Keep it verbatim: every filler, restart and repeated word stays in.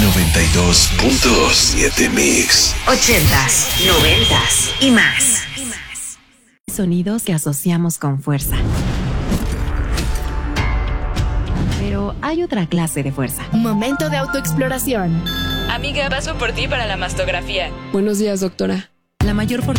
noventa y dos punto siete Mix. Ochentas, noventas y más. Sonidos que asociamos con fuerza. Pero hay otra clase de fuerza. Momento de autoexploración. Amiga, paso por ti para la mastografía. Buenos días, doctora. La mayor fortaleza